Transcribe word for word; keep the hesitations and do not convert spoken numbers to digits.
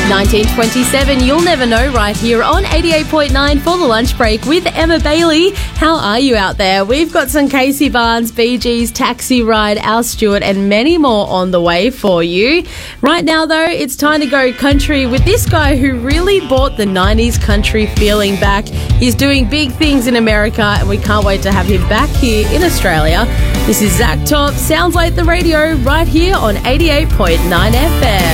nineteen twenty-seven, You'll Never Know, right here on eighty-eight point nine for the lunch break with Emma Bailey. How are you out there? We've got some Casey Barnes, Bee Gees, Taxi Ride, Al Stewart and many more on the way for you. Right now, though, it's time to go country with this guy who really brought the nineties country feeling back. He's doing big things in America and we can't wait to have him back here in Australia. This is Zach Top, Sounds Like the Radio, right here on eighty-eight point nine F M.